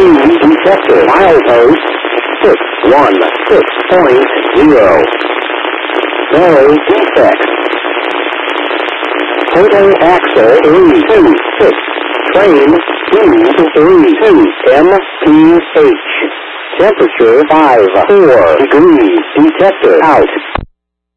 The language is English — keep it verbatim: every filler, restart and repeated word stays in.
detector. Milepost six one six point zero. No defects. Total axle three two six. Train speed three two M P H. Temperature five four degrees. Detector out.